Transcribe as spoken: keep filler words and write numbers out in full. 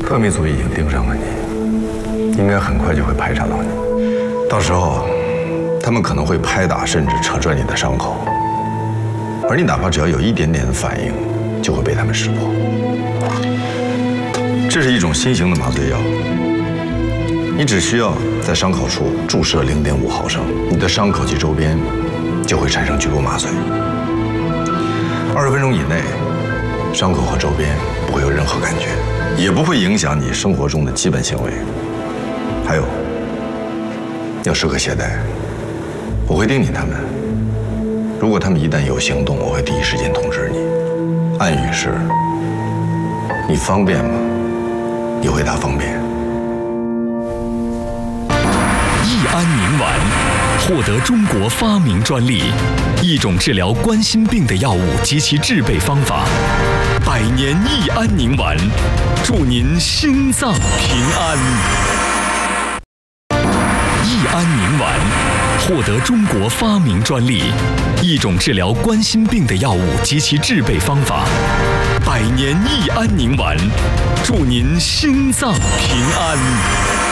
特密组已经盯上了你，应该很快就会排查到你。到时候，他们可能会拍打甚至扯拽你的伤口，而你哪怕只要有一点点的反应，就会被他们识破。这是一种新型的麻醉药，你只需要在伤口处注射零点五毫升，你的伤口及周边就会产生局部麻醉。二十分钟以内，伤口和周边不会有任何感觉，也不会影响你生活中的基本行为。还有，要时刻携带，我会叮咛他们，如果他们一旦有行动，我会第一时间通知你。暗语是：你方便吗？你回答方便。 益安宁丸获得中国发明专利，一种治疗冠心病的药物及其制备方法。百年益安宁丸，祝您心脏平安。益安宁丸获得中国发明专利，一种治疗冠心病的药物及其制备方法。百年益安宁丸，祝您心脏平安。